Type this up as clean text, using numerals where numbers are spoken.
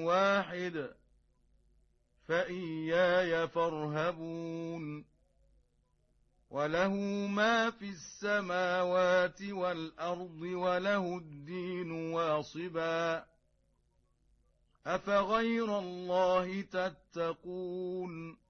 واحد فإياي فارهبون وله ما في السماوات والأرض وله الدين واصبا أفغير الله تتقون